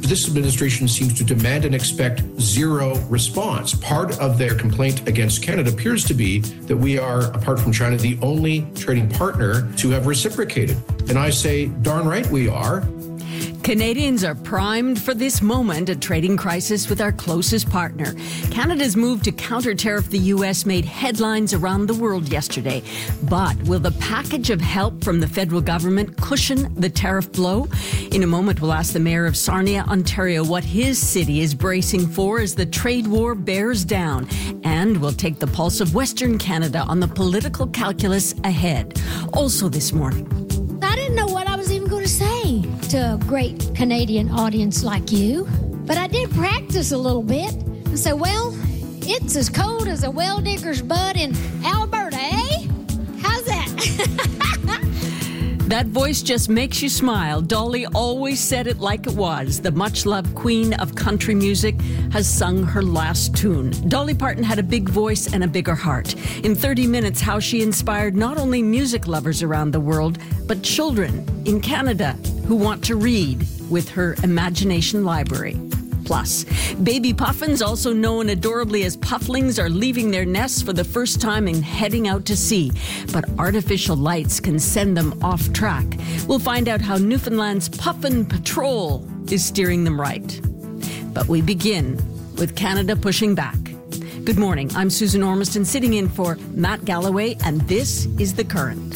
this administration seems to demand and expect zero response. Part of their complaint against Canada appears to be that we are, apart from China, the only trading partner to have reciprocated. And I say, darn right we are. Canadians are primed for this moment, a trading crisis with our closest partner. Canada's move to counter-tariff the U.S. made headlines around the world yesterday. But will the package of help from the federal government cushion the tariff blow? In a moment, we'll ask the mayor of Sarnia, Ontario, what his city is bracing for as the trade war bears down. And we'll take the pulse of Western Canada on the political calculus ahead. Also this morning, I didn't know what I was even going to say to a great Canadian audience like you, but I did practice a little bit. I said, well, it's as cold as a well digger's butt in Alberta, eh? How's that? That voice just makes you smile. Dolly always said it like it was. The much-loved queen of country music has sung her last tune. Dolly Parton had a big voice and a bigger heart. In 30 minutes, how she inspired not only music lovers around the world, but children in Canada who want to read with her Imagination Library. Plus, baby puffins, also known adorably as pufflings, are leaving their nests for the first time and heading out to sea. But artificial lights can send them off track. We'll find out how Newfoundland's Puffin Patrol is steering them right. But we begin with Canada pushing back. Good morning. I'm Susan Ormiston, sitting in for Matt Galloway, and this is The Current.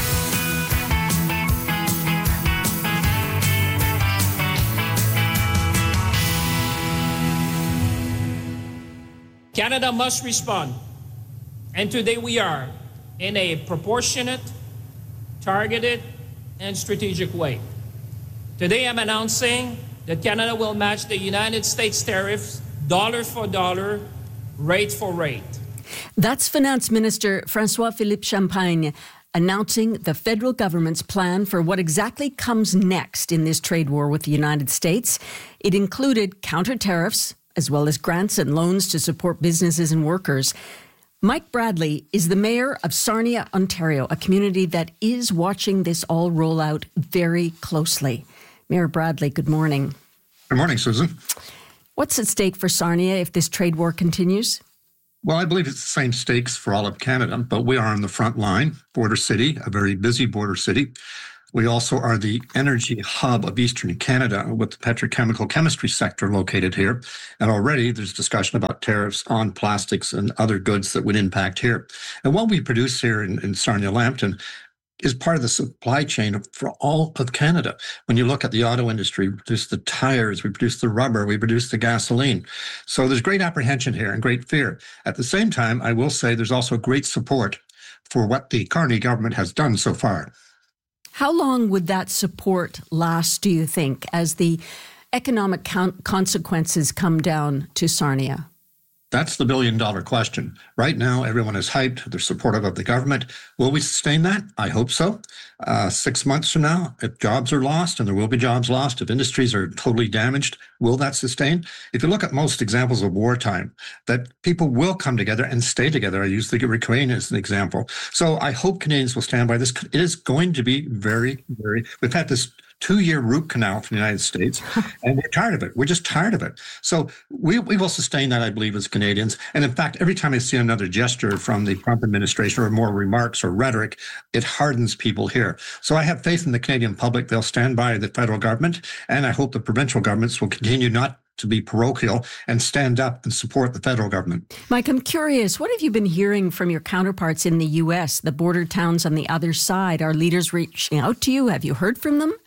Canada must respond, and today we are, in a proportionate, targeted, and strategic way. Today I'm announcing that Canada will match the United States tariffs dollar for dollar, rate for rate. That's Finance Minister François-Philippe Champagne announcing the federal government's plan for what exactly comes next in this trade war with the United States. It included counter-tariffs, as well as grants and loans to support businesses and workers. Mike Bradley is the mayor of Sarnia, Ontario, a community that is watching this all roll out very closely. Mayor Bradley, good morning. Good morning, Susan. What's at stake for Sarnia if this trade war continues? Well, I believe it's the same stakes for all of Canada, but we are on the front line, border city, a very busy border city. We also are the energy hub of Eastern Canada with the petrochemical chemistry sector located here. And already there's discussion about tariffs on plastics and other goods that would impact here. And what we produce here in Sarnia-Lambton is part of the supply chain for all of Canada. When you look at the auto industry, we produce the tires, we produce the rubber, we produce the gasoline. So there's great apprehension here and great fear. At the same time, I will say there's also great support for what the Carney government has done so far. How long would that support last, do you think, as the economic consequences come down to Sarnia? That's the billion-dollar question. Right now, everyone is hyped. They're supportive of the government. Will we sustain that? I hope so. 6 months from now, if jobs are lost, and there will be jobs lost, if industries are totally damaged, will that sustain? If you look at most examples of wartime, that people will come together and stay together. I use the Ukraine as an example. So I hope Canadians will stand by this. It is going to be very, we've had this 2-year root canal from the United States, and we're tired of it. We're just tired of it. So we will sustain that, I believe, as Canadians. And in fact, every time I see another gesture from the Trump administration or more remarks or rhetoric, it hardens people here. So I have faith in the Canadian public. They'll stand by the federal government, and I hope the provincial governments will continue not to be parochial and stand up and support the federal government. Mike, I'm curious, what have you been hearing from your counterparts in the U.S., the border towns on the other side? Are leaders reaching out to you? Have you heard from them?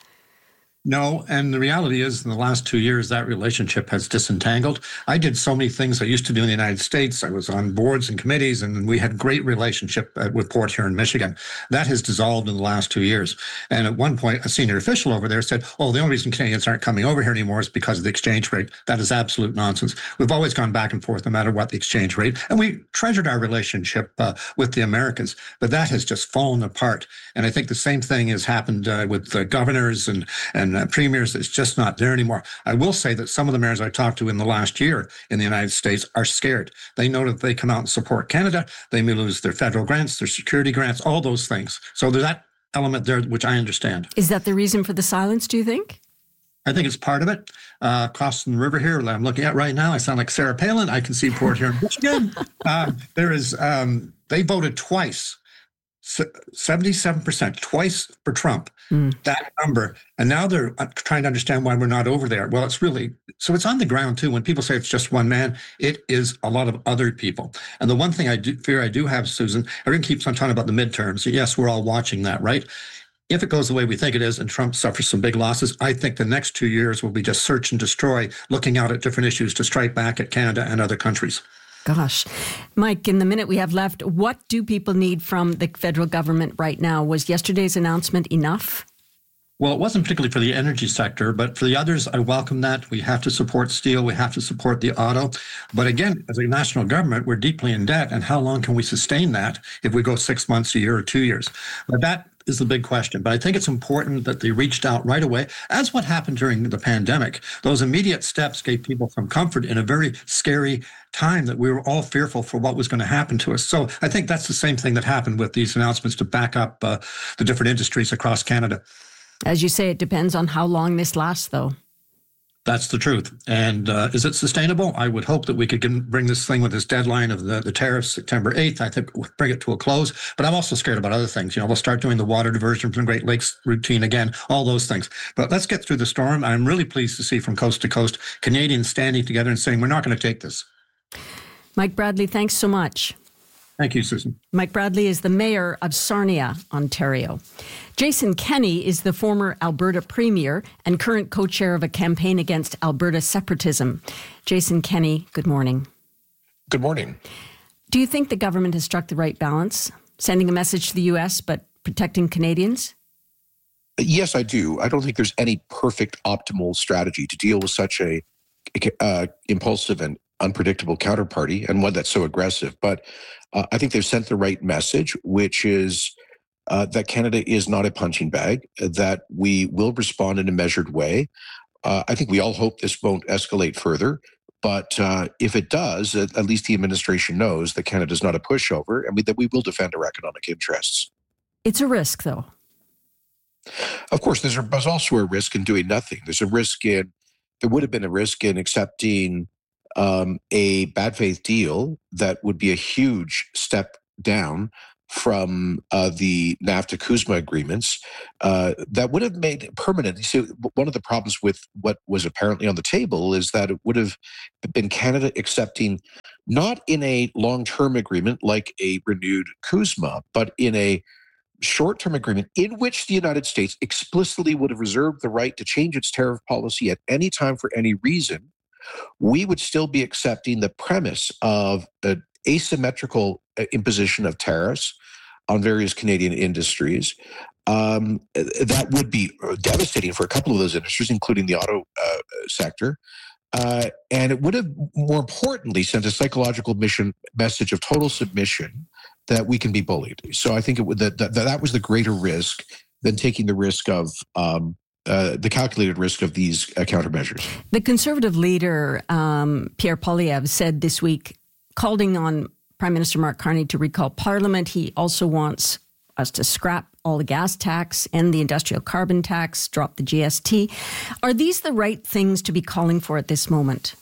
No, and the reality is in the last 2 years, that relationship has disentangled. I did so many things I used to do in the United States. I was on boards and committees, and we had great relationship with Port Huron, Michigan. That has dissolved in the last 2 years. And at one point, a senior official over there said, oh, the only reason Canadians aren't coming over here anymore is because of the exchange rate. That is absolute nonsense. We've always gone back and forth no matter what the exchange rate. And we treasured our relationship with the Americans, but that has just fallen apart. And I think the same thing has happened with the governors and premiers. It's just not there anymore. I will say that some of the mayors I talked to in the last year in the United States are scared. They know that if they come out and support Canada, they may lose their federal grants, their security grants, all those things. So there's that element there, which I understand. Is that the reason for the silence, do you think? I think it's part of it. Crossing the river here, I'm looking at right now, I sound like Sarah Palin. I can see Port here in Michigan. They voted twice, 77%, twice for Trump, that number. And now they're trying to understand why we're not over there. Well, it's on the ground too. When people say it's just one man, it is a lot of other people. And the one thing I do have, Susan, everyone keeps on talking about the midterms. Yes, we're all watching that, right? If it goes the way we think it is and Trump suffers some big losses, I think the next 2 years will be just search and destroy, looking out at different issues to strike back at Canada and other countries. Gosh. Mike, in the minute we have left, what do people need from the federal government right now? Was yesterday's announcement enough? Well, it wasn't particularly for the energy sector, but for the others, I welcome that. We have to support steel. We have to support the auto. But again, as a national government, we're deeply in debt. And how long can we sustain that if we go 6 months, a year, or 2 years? But that is the big question. But I think it's important that they reached out right away, as what happened during the pandemic. Those immediate steps gave people some comfort in a very scary time that we were all fearful for what was going to happen to us. So I think that's the same thing that happened with these announcements to back up the different industries across Canada. As you say, it depends on how long this lasts, though. That's the truth. And is it sustainable? I would hope that we could bring this thing with this deadline of the tariffs, September 8th. I think we'll bring it to a close. But I'm also scared about other things. We'll start doing the water diversion from Great Lakes routine again, all those things. But let's get through the storm. I'm really pleased to see from coast to coast Canadians standing together and saying, we're not going to take this. Mike Bradley, thanks so much. Thank you, Susan. Mike Bradley is the mayor of Sarnia, Ontario. Jason Kenney is the former Alberta premier and current co-chair of a campaign against Alberta separatism. Jason Kenney, good morning. Good morning. Do you think the government has struck the right balance, sending a message to the U.S. but protecting Canadians? Yes, I do. I don't think there's any perfect optimal strategy to deal with such a impulsive and unpredictable counterparty, and one that's so aggressive. But I think they've sent the right message, which is that Canada is not a punching bag, that we will respond in a measured way. I think we all hope this won't escalate further. But if it does, at least the administration knows that Canada is not a pushover, and that we will defend our economic interests. It's a risk, though. Of course, there's also a risk in doing nothing. There would have been a risk in accepting a bad faith deal that would be a huge step down from the NAFTA-CUSMA agreements that would have made it permanent. You see, one of the problems with what was apparently on the table is that it would have been Canada accepting, not in a long-term agreement like a renewed CUSMA, but in a short-term agreement in which the United States explicitly would have reserved the right to change its tariff policy at any time for any reason. We would still be accepting the premise of an asymmetrical imposition of tariffs on various Canadian industries. That would be devastating for a couple of those industries, including the auto sector. And it would have, more importantly, sent a psychological message of total submission that we can be bullied. So I think that was the greater risk than taking the risk of the calculated risk of these countermeasures. The Conservative leader, Pierre Poilievre, said this week, calling on Prime Minister Mark Carney to recall Parliament. He also wants us to scrap all the gas tax, end the industrial carbon tax, drop the GST. Are these the right things to be calling for at this moment?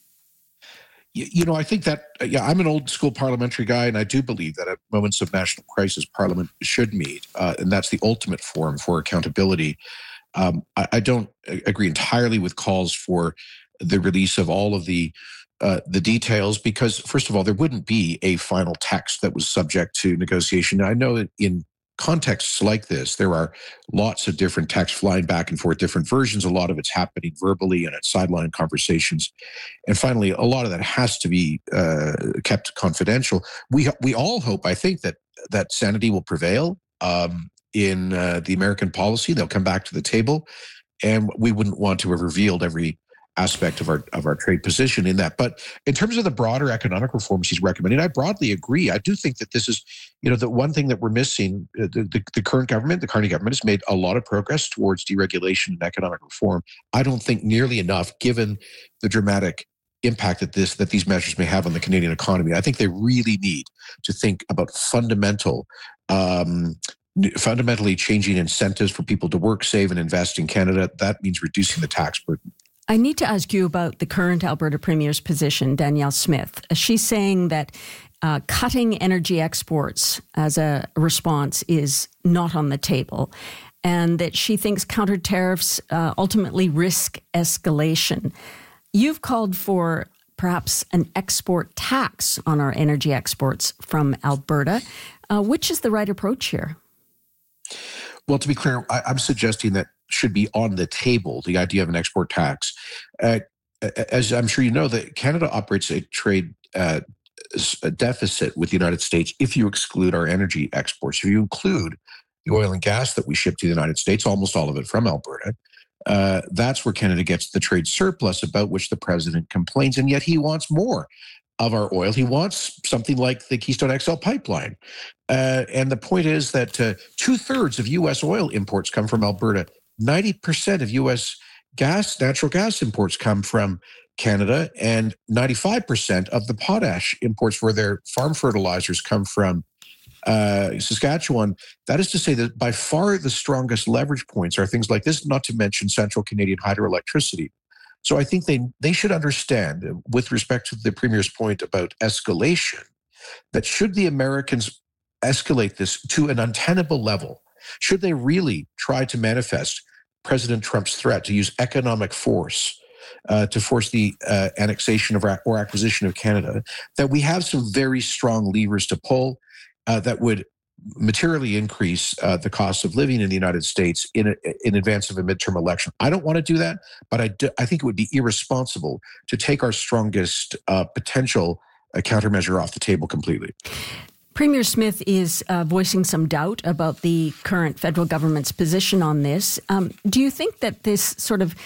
I think that, I'm an old school parliamentary guy, and I do believe that at moments of national crisis, Parliament should meet, and that's the ultimate forum for accountability. I don't agree entirely with calls for the release of all of the details, because, first of all, there wouldn't be a final text that was subject to negotiation. Now, I know that in contexts like this, there are lots of different texts flying back and forth, different versions. A lot of it's happening verbally and at sideline conversations. And finally, a lot of that has to be kept confidential. We all hope, I think, that sanity will prevail in the American policy. They'll come back to the table, and we wouldn't want to have revealed every aspect of our trade position in that. But in terms of the broader economic reforms he's recommending, I broadly agree. I do think that this is, the one thing that we're missing. The current government, the Carney government, has made a lot of progress towards deregulation and economic reform. I don't think nearly enough, given the dramatic impact that these measures may have on the Canadian economy. I think they really need to think about fundamental fundamentally changing incentives for people to work, save, and invest in Canada. That means reducing the tax burden. I need to ask you about the current Alberta Premier's position, Danielle Smith. She's saying that cutting energy exports as a response is not on the table, and that she thinks counter tariffs ultimately risk escalation. You've called for perhaps an export tax on our energy exports from Alberta. Which is the right approach here? Well, to be clear, I'm suggesting that should be on the table, the idea of an export tax. As I'm sure you know, that Canada operates a trade deficit with the United States if you exclude our energy exports. If you include the oil and gas that we ship to the United States, almost all of it from Alberta, that's where Canada gets the trade surplus about which the president complains, and yet he wants more of our oil. He wants something like the Keystone XL pipeline. And the point is that 2/3 of U.S. oil imports come from Alberta. 90% of U.S. natural gas imports come from Canada, and 95% of the potash imports for their farm fertilizers come from Saskatchewan. That is to say that by far the strongest leverage points are things like this, not to mention Central Canadian hydroelectricity. So I think they should understand, with respect to the Premier's point about escalation, that should the Americans escalate this to an untenable level, should they really try to manifest President Trump's threat to use economic force to force the annexation of or acquisition of Canada, that we have some very strong levers to pull that would materially increase the cost of living in the United States in advance of a midterm election. I don't want to do that, but I think it would be irresponsible to take our strongest potential countermeasure off the table completely. Premier Smith is voicing some doubt about the current federal government's position on this. Do you think that this sort of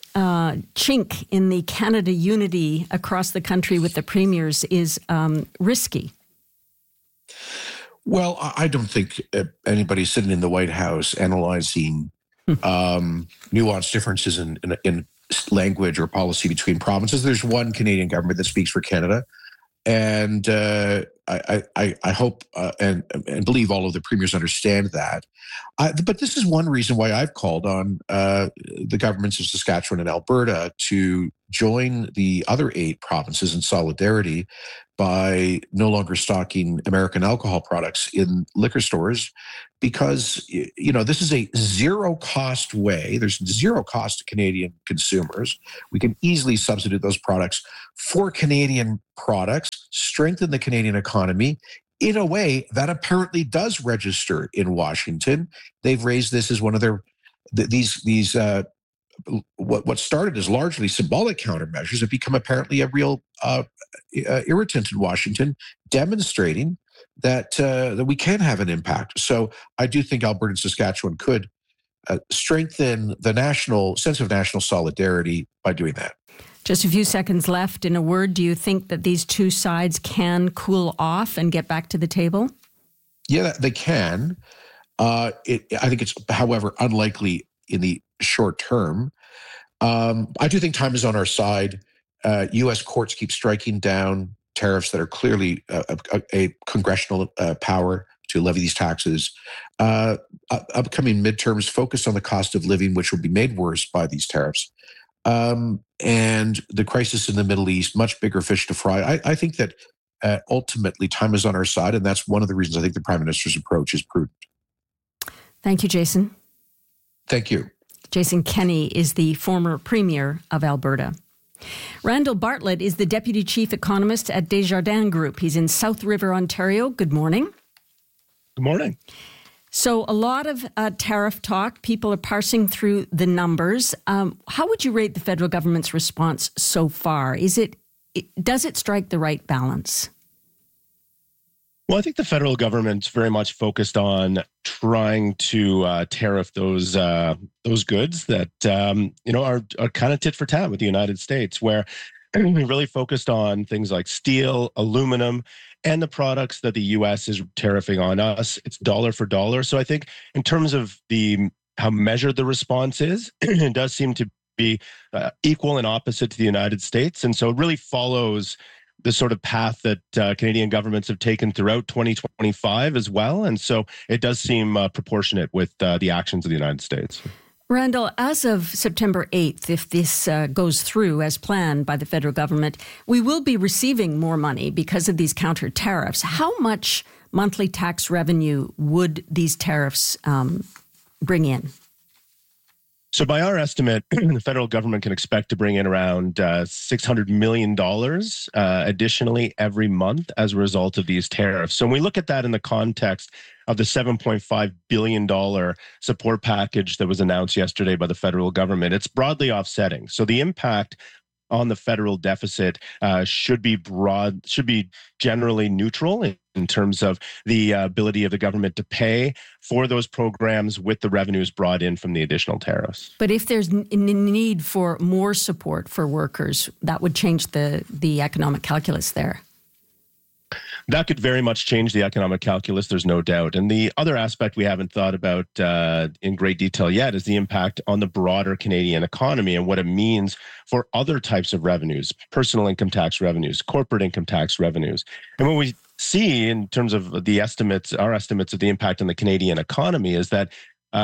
chink in the Canada unity across the country with the premiers is risky? Well, I don't think anybody sitting in the White House analyzing nuanced differences in language or policy between provinces. There's one Canadian government that speaks for Canada, and I hope and believe all of the premiers understand that. But this is one reason why I've called on the governments of Saskatchewan and Alberta to join the other 8 provinces in solidarity by no longer stocking American alcohol products in liquor stores, because this is a zero-cost way. There's zero cost to Canadian consumers. We can easily substitute those products for Canadian products, strengthen the Canadian economy in a way that apparently does register in Washington. They've raised this as one of their what started as largely symbolic countermeasures have become apparently a real irritant in Washington, demonstrating that we can have an impact. So I do think Alberta and Saskatchewan could strengthen the national sense of national solidarity by doing that. Just a few seconds left. In a word, do you think that these two sides can cool off and get back to the table? Yeah, they can. I think it's, however, unlikely in the short term. I do think time is on our side. U.S. courts keep striking down tariffs that are clearly a congressional power to levy these taxes. Upcoming midterms focus on the cost of living, which will be made worse by these tariffs. And the crisis in the Middle East, much bigger fish to fry. I think that ultimately time is on our side, and that's one of the reasons I think the Prime Minister's approach is prudent. Thank you, Jason. Thank you. Jason Kenney is the former Premier of Alberta. Randall Bartlett is the Deputy Chief Economist at Desjardins Group. He's in South River, Ontario. Good morning. Good morning. So a lot of tariff talk. People are parsing through the numbers. How would you rate the federal government's response so far? Does it strike the right balance? Well, I think the federal government's very much focused on trying to tariff those goods that are kind of tit for tat with the United States, where we really focused on things like steel, aluminum, and the products that the U.S. is tariffing on us. It's dollar for dollar. So I think in terms of how measured the response is, it does seem to be equal and opposite to the United States, and so it really follows the sort of path that Canadian governments have taken throughout 2025 as well. And so it does seem proportionate with the actions of the United States. Randall, as of September 8th, if this goes through as planned by the federal government, we will be receiving more money because of these counter tariffs. How much monthly tax revenue would these tariffs bring in? So by our estimate, the federal government can expect to bring in around $600 million additionally every month as a result of these tariffs. So when we look at that in the context of the $7.5 billion support package that was announced yesterday by the federal government, it's broadly offsetting. So the impact on the federal deficit should be generally neutral in terms of the ability of the government to pay for those programs with the revenues brought in from the additional tariffs. But if there's a need for more support for workers, that would change the economic calculus there. That could very much change the economic calculus, there's no doubt. And the other aspect we haven't thought about in great detail yet is the impact on the broader Canadian economy and what it means for other types of revenues, personal income tax revenues, corporate income tax revenues. And what we see in terms of the estimates, our estimates of the impact on the Canadian economy is that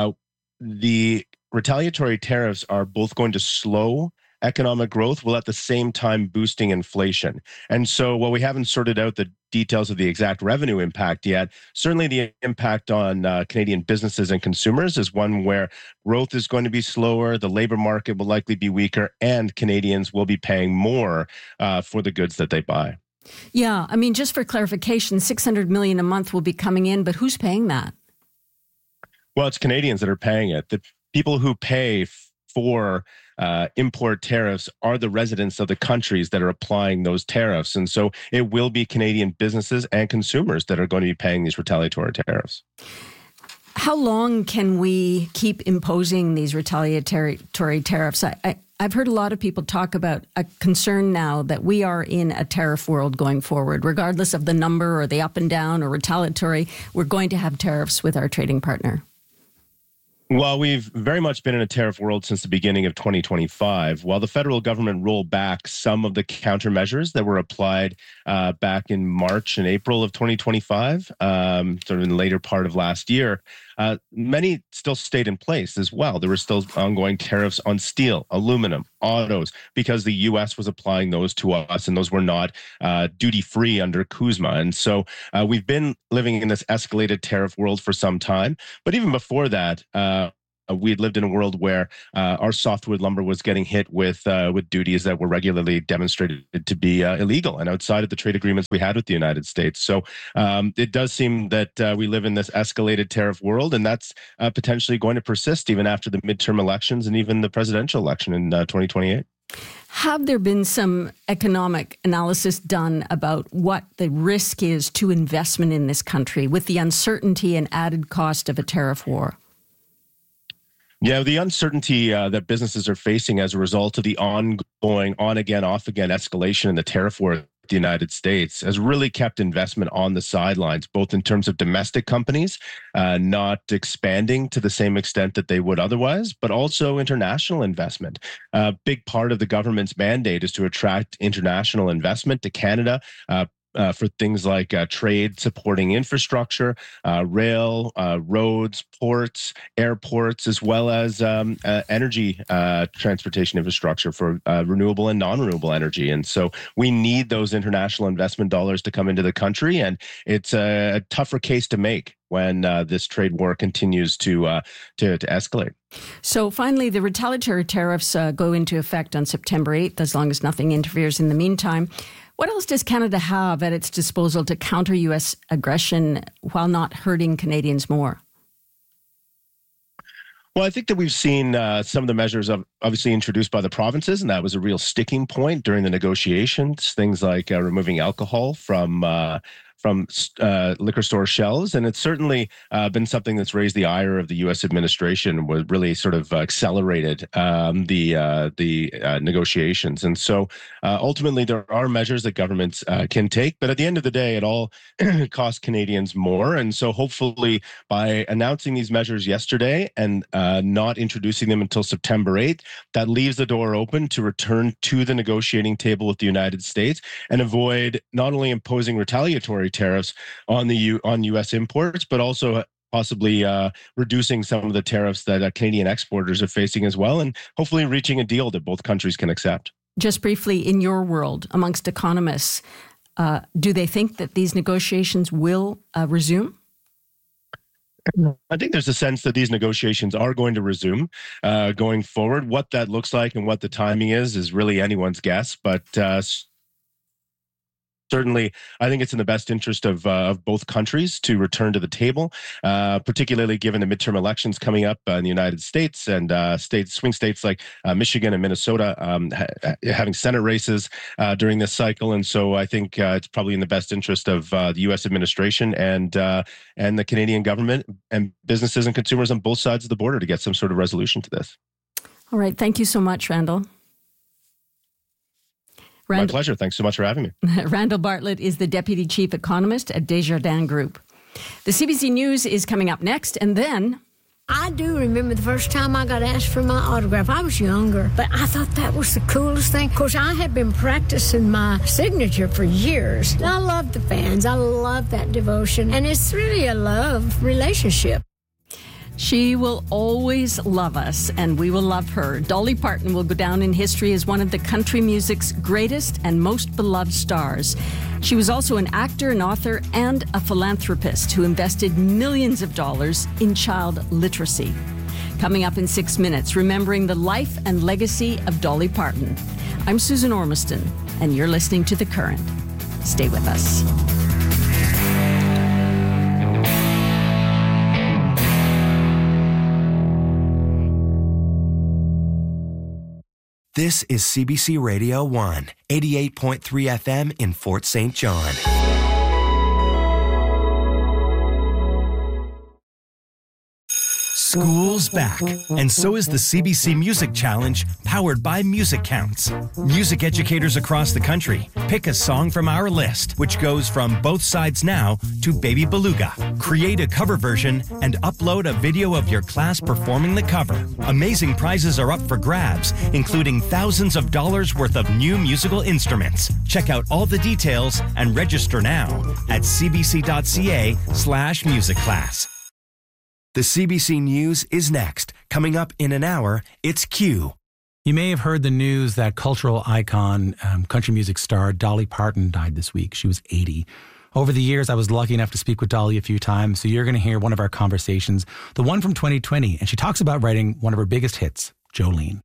the retaliatory tariffs are both going to slow economic growth while at the same time boosting inflation. And so while we haven't sorted out the details of the exact revenue impact yet, certainly the impact on Canadian businesses and consumers is one where growth is going to be slower, the labor market will likely be weaker, and Canadians will be paying more for the goods that they buy. Yeah, I mean, just for clarification, $600 million a month will be coming in, but who's paying that? Well, it's Canadians that are paying it. The people who pay for import tariffs are the residents of the countries that are applying those tariffs. And so it will be Canadian businesses and consumers that are going to be paying these retaliatory tariffs. How long can we keep imposing these retaliatory tariffs? I've heard a lot of people talk about a concern now that we are in a tariff world going forward. Regardless of the number or the up and down or retaliatory, we're going to have tariffs with our trading partner. Well, we've very much been in a tariff world since the beginning of 2025. While the federal government rolled back some of the countermeasures that were applied back in March and April of 2025, sort of in the later part of last year, many still stayed in place as well. There were still ongoing tariffs on steel, aluminum, autos, because the U.S. was applying those to us, and those were not duty-free under CUSMA. And so we've been living in this escalated tariff world for some time. But even before that, we had lived in a world where our softwood lumber was getting hit with duties that were regularly demonstrated to be illegal and outside of the trade agreements we had with the United States. So it does seem that we live in this escalated tariff world, and that's potentially going to persist even after the midterm elections and even the presidential election in 2028. Have there been some economic analysis done about what the risk is to investment in this country with the uncertainty and added cost of a tariff war? Yeah, the uncertainty that businesses are facing as a result of the ongoing on-again, off-again escalation in the tariff war with the United States has really kept investment on the sidelines, both in terms of domestic companies not expanding to the same extent that they would otherwise, but also international investment. A big part of the government's mandate is to attract international investment to Canada, for things like trade supporting infrastructure, rail, roads, ports, airports, as well as energy transportation infrastructure for renewable and non-renewable energy. And so we need those international investment dollars to come into the country. And it's a tougher case to make when this trade war continues to escalate. So finally, the retaliatory tariffs go into effect on September 8th, as long as nothing interferes in the meantime. What else does Canada have at its disposal to counter U.S. aggression while not hurting Canadians more? Well, I think that we've seen some of the measures obviously introduced by the provinces, and that was a real sticking point during the negotiations. Things like removing alcohol from liquor store shelves. And it's certainly been something that's raised the ire of the U.S. administration, was really sort of accelerated the negotiations. And so ultimately, there are measures that governments can take, but at the end of the day, it all costs Canadians more. And so hopefully by announcing these measures yesterday and not introducing them until September 8th, that leaves the door open to return to the negotiating table with the United States and avoid not only imposing retaliatory tariffs on U.S. imports, but also possibly reducing some of the tariffs that Canadian exporters are facing as well, and hopefully reaching a deal that both countries can accept. Just briefly, in your world, amongst economists, do they think that these negotiations will resume? I think there's a sense that these negotiations are going to resume going forward. What that looks like and what the timing is really anyone's guess, but certainly, I think it's in the best interest of both countries to return to the table, particularly given the midterm elections coming up in the United States and swing states like Michigan and Minnesota having Senate races during this cycle. And so I think it's probably in the best interest of the U.S. administration and the Canadian government and businesses and consumers on both sides of the border to get some sort of resolution to this. All right. Thank you so much, Randall. My pleasure. Thanks so much for having me. Randall Bartlett is the Deputy Chief Economist at Desjardins Group. The CBC News is coming up next, and then... I do remember the first time I got asked for my autograph. I was younger, but I thought that was the coolest thing. Of course, I had been practicing my signature for years. I love the fans. I love that devotion, and it's really a love relationship. She will always love us, and we will love her. Dolly Parton will go down in history as one of the country music's greatest and most beloved stars. She was also an actor, an author, and a philanthropist who invested millions of dollars in child literacy. Coming up in 6 minutes, remembering the life and legacy of Dolly Parton. I'm Susan Ormiston, and you're listening to The Current. Stay with us. This is CBC Radio 1, 88.3 FM in Fort St. John. School's back, and so is the CBC Music Challenge, powered by Music Counts. Music educators across the country pick a song from our list, which goes from Both Sides Now to Baby Beluga. Create a cover version and upload a video of your class performing the cover. Amazing prizes are up for grabs, including thousands of dollars worth of new musical instruments. Check out all the details and register now at cbc.ca/musicclass. The CBC News is next. Coming up in an hour, it's Q. You may have heard the news that cultural icon, country music star Dolly Parton died this week. She was 80. Over the years, I was lucky enough to speak with Dolly a few times, so you're going to hear one of our conversations, the one from 2020, and she talks about writing one of her biggest hits, Jolene.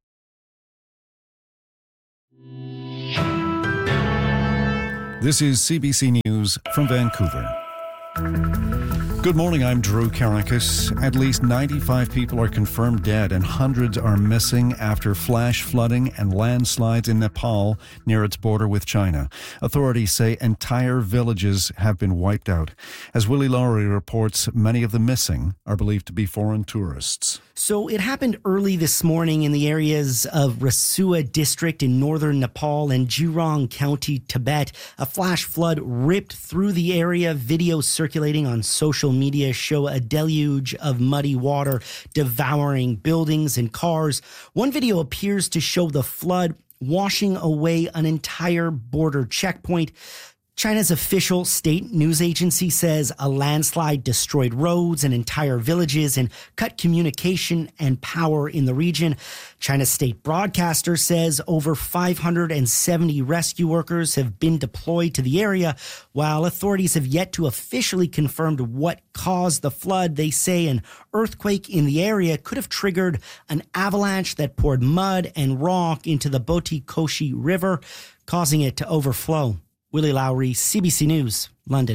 This is CBC News from Vancouver. Good morning, I'm Drew Karakis. At least 95 people are confirmed dead and hundreds are missing after flash flooding and landslides in Nepal near its border with China. Authorities say entire villages have been wiped out. As Willie Lowry reports, many of the missing are believed to be foreign tourists. So it happened early this morning in the areas of Rasua district in northern Nepal and Jurong County, Tibet. A flash flood ripped through the area. Videos circulating on social media show a deluge of muddy water devouring buildings and cars. One video appears to show the flood washing away an entire border checkpoint. China's official state news agency says a landslide destroyed roads and entire villages and cut communication and power in the region. China's state broadcaster says over 570 rescue workers have been deployed to the area. While authorities have yet to officially confirm what caused the flood, they say an earthquake in the area could have triggered an avalanche that poured mud and rock into the Boti Koshi River, causing it to overflow. Willie Lowry, CBC News, London.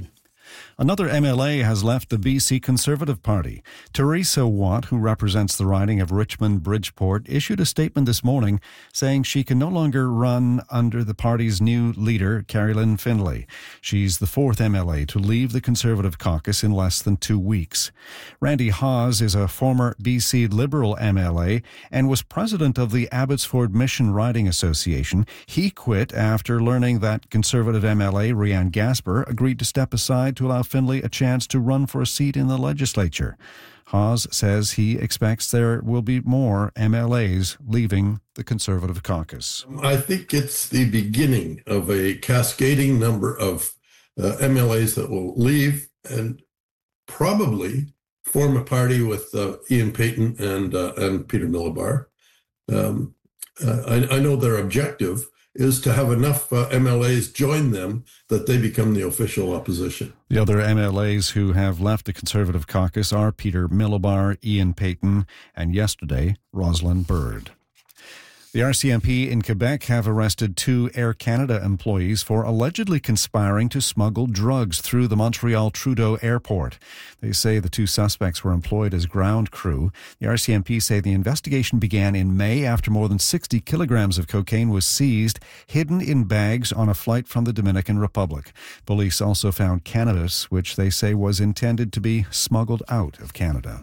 Another MLA has left the BC Conservative Party. Teresa Watt, who represents the riding of Richmond-Bridgeport, issued a statement this morning saying she can no longer run under the party's new leader, Carrie-Lynne Findlay. She's the fourth MLA to leave the Conservative caucus in less than 2 weeks. Randy Hawes is a former BC Liberal MLA and was president of the Abbotsford Mission Riding Association. He quit after learning that Conservative MLA Rianne Gasper agreed to step aside to allow Findlay a chance to run for a seat in the legislature. Hawes says he expects there will be more MLAs leaving the Conservative caucus. I think it's the beginning of a cascading number of MLAs that will leave and probably form a party with Ian Payton and Peter Millibar. I know their objective is to have enough MLAs join them that they become the official opposition. The other MLAs who have left the Conservative caucus are Peter Millibar, Ian Payton, and yesterday, Rosalind Bird. The RCMP in Quebec have arrested 2 Air Canada employees for allegedly conspiring to smuggle drugs through the Montreal Trudeau Airport. They say the 2 suspects were employed as ground crew. The RCMP say the investigation began in May after more than 60 kilograms of cocaine was seized, hidden in bags on a flight from the Dominican Republic. Police also found cannabis, which they say was intended to be smuggled out of Canada.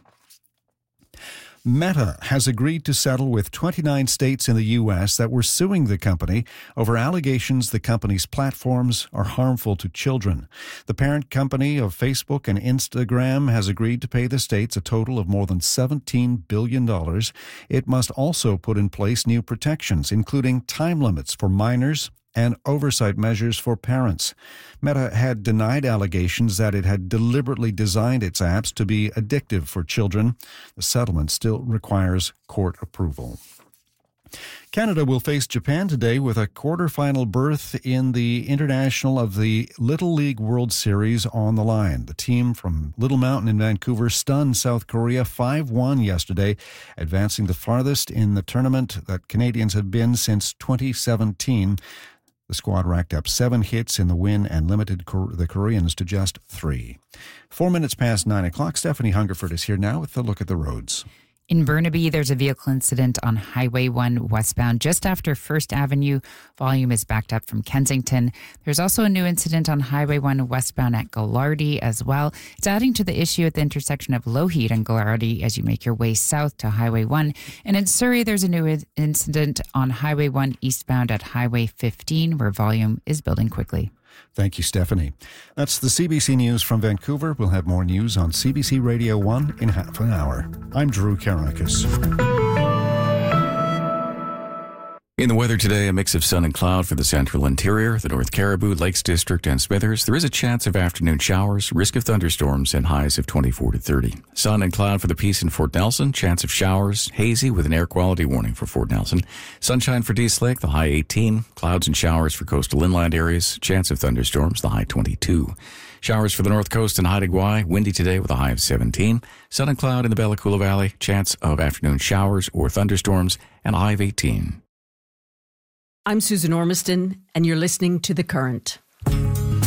Meta has agreed to settle with 29 states in the U.S. that were suing the company over allegations the company's platforms are harmful to children. The parent company of Facebook and Instagram has agreed to pay the states a total of more than $17 billion. It must also put in place new protections, including time limits for minors and oversight measures for parents. Meta had denied allegations that it had deliberately designed its apps to be addictive for children. The settlement still requires court approval. Canada will face Japan today with a quarterfinal berth in the International of the Little League World Series on the line. The team from Little Mountain in Vancouver stunned South Korea 5-1 yesterday, advancing the farthest in the tournament that Canadians had been since 2017. The squad racked up 7 hits in the win and limited the Koreans to just 3. 4 minutes past 9 o'clock. Stephanie Hungerford is here now with a look at the roads. In Burnaby, there's a vehicle incident on Highway 1 westbound just after 1st Avenue. Volume is backed up from Kensington. There's also a new incident on Highway 1 westbound at Gallardi as well. It's adding to the issue at the intersection of Lougheed and Gallardi as you make your way south to Highway 1. And in Surrey, there's a new incident on Highway 1 eastbound at Highway 15 where volume is building quickly. Thank you, Stephanie. That's the CBC News from Vancouver. We'll have more news on CBC Radio 1 in half an hour. I'm Drew Karakis. In the weather today, a mix of sun and cloud for the central interior, the North Cariboo, Lakes District, and Smithers. There is a chance of afternoon showers, risk of thunderstorms, and highs of 24 to 30. Sun and cloud for the Peace in Fort Nelson, chance of showers, hazy with an air quality warning for Fort Nelson. Sunshine for Dease Lake, the high 18. Clouds and showers for coastal inland areas, chance of thunderstorms, the high 22. Showers for the north coast and Haida Gwaii, windy today with a high of 17. Sun and cloud in the Bella Coola Valley, chance of afternoon showers or thunderstorms, and a high of 18. I'm Susan Ormiston, and you're listening to The Current.